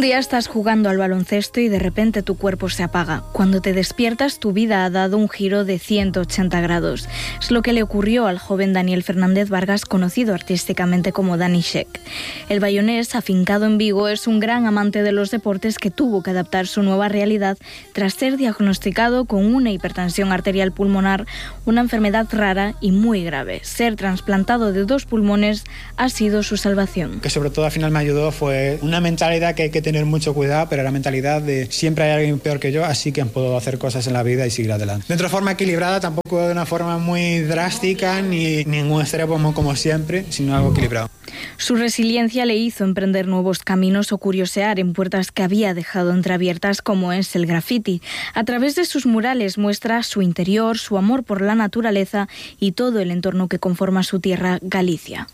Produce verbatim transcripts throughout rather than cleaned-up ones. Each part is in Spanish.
día estás jugando al baloncesto y de repente tu cuerpo se apaga. Cuando te despiertas, tu vida ha dado un giro de ciento ochenta grados. Es lo que le ocurrió al joven Daniel Fernández Vargas, conocido artísticamente como Dani Shek. El bayonés, afincado en Vigo, es un gran amante de los deportes que tuvo que adaptar su nueva realidad tras ser diagnosticado con una hipertensión arterial pulmonar, una enfermedad rara y muy grave. Ser trasplantado de dos pulmones ha sido su salvación. Que sobre todo al final me ayudó fue una mentalidad que hay que tener mucho cuidado, pero la mentalidad de siempre hay alguien peor que yo, así que puedo hacer cosas en la vida y seguir adelante. De otra forma equilibrada, tampoco de una forma muy drástica ni ningún extremo como siempre, sino algo equilibrado. Su resiliencia le hizo emprender nuevos caminos o curiosear en puertas que había dejado entreabiertas, como es el graffiti. A través de sus murales muestra su interior, su amor por la naturaleza y todo el entorno que conforma su tierra, Galicia.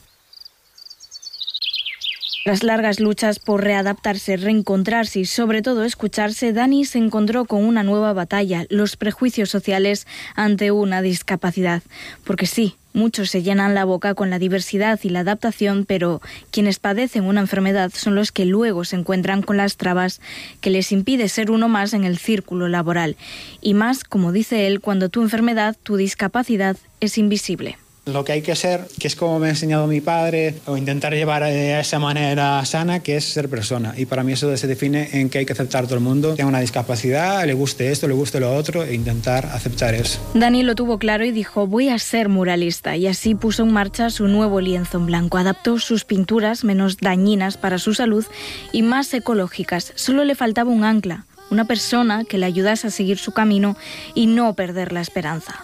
Tras largas luchas por readaptarse, reencontrarse y sobre todo escucharse, Dani se encontró con una nueva batalla, los prejuicios sociales ante una discapacidad. Porque sí, muchos se llenan la boca con la diversidad y la adaptación, pero quienes padecen una enfermedad son los que luego se encuentran con las trabas que les impide ser uno más en el círculo laboral. Y más, como dice él, cuando tu enfermedad, tu discapacidad es invisible. Lo que hay que ser, que es como me ha enseñado mi padre, o intentar llevar de esa manera sana, que es ser persona. Y para mí eso se define en que hay que aceptar a todo el mundo. Tenga una discapacidad, le guste esto, le guste lo otro, e intentar aceptar eso. Dani lo tuvo claro y dijo, voy a ser muralista. Y así puso en marcha su nuevo lienzo en blanco. Adaptó sus pinturas menos dañinas para su salud y más ecológicas. Solo le faltaba un ancla, una persona que le ayudase a seguir su camino y no perder la esperanza.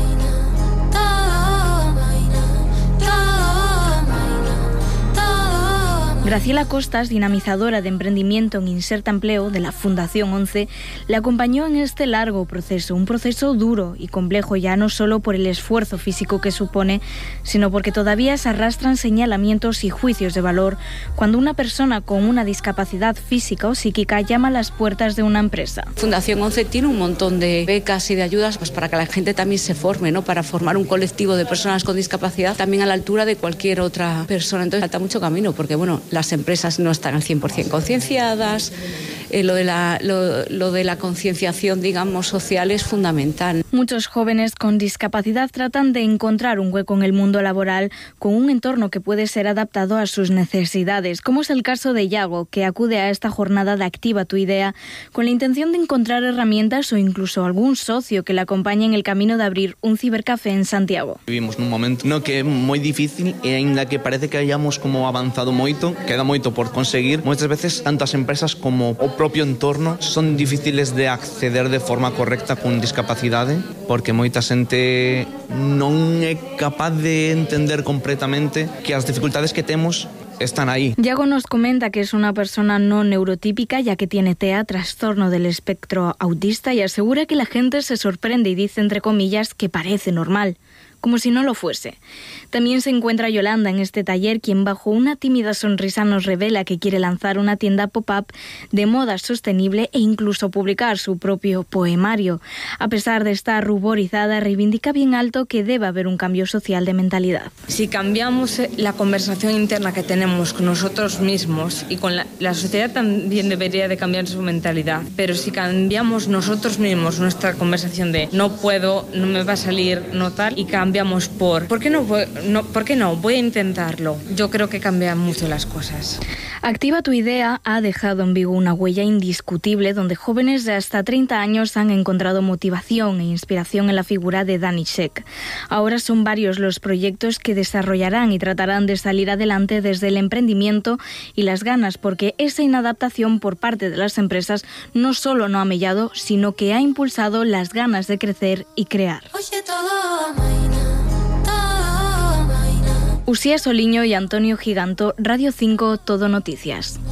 Graciela Costas, dinamizadora de emprendimiento en Inserta Empleo de la Fundación once, le acompañó en este largo proceso, un proceso duro y complejo ya no solo por el esfuerzo físico que supone, sino porque todavía se arrastran señalamientos y juicios de valor cuando una persona con una discapacidad física o psíquica llama a las puertas de una empresa. Fundación once tiene un montón de becas y de ayudas pues, para que la gente también se forme, ¿no? Para formar un colectivo de personas con discapacidad también a la altura de cualquier otra persona. Entonces falta mucho camino porque, bueno, las empresas no están al cien por ciento concienciadas, eh, lo de la, lo, lo de la concienciación, digamos, social es fundamental. Muchos jóvenes con discapacidad tratan de encontrar un hueco en el mundo laboral con un entorno que puede ser adaptado a sus necesidades, como es el caso de Yago, que acude a esta jornada de Activa tu Idea con la intención de encontrar herramientas o incluso algún socio que le acompañe en el camino de abrir un cibercafé en Santiago. Vivimos nun momento no que é moi difícil e aínda que parece que hayamos como avanzado moito, queda moito por conseguir. Moitas veces tanto as empresas como o propio entorno son difíciles de acceder de forma correcta con discapacidade, porque moita xente non é capaz de entender completamente que as dificultades que temos están ahí. Yago nos comenta que es una persona no neurotípica, ya que tiene T E A, trastorno del espectro autista, y asegura que la gente se sorprende y dice entre comillas que parece normal, como si no lo fuese. También se encuentra Yolanda en este taller, quien bajo una tímida sonrisa nos revela que quiere lanzar una tienda pop-up de moda sostenible e incluso publicar su propio poemario. A pesar de estar ruborizada, reivindica bien alto que debe haber un cambio social de mentalidad. Si cambiamos la conversación interna que tenemos con nosotros mismos y con la, la sociedad también debería de cambiar su mentalidad, pero si cambiamos nosotros mismos nuestra conversación de no puedo, no me va a salir, no tal, y cambiamos Cambiamos por, ¿por qué no, no, ¿por qué no? Voy a intentarlo. Yo creo que cambian mucho las cosas. Activa tu Idea ha dejado en Vigo una huella indiscutible donde jóvenes de hasta treinta años han encontrado motivación e inspiración en la figura de Dani Shek. Ahora son varios los proyectos que desarrollarán y tratarán de salir adelante desde el emprendimiento y las ganas, porque esa inadaptación por parte de las empresas no solo no ha mellado, sino que ha impulsado las ganas de crecer y crear. Uxía Soliño y Antonio Giganto, Radio cinco, Todo Noticias.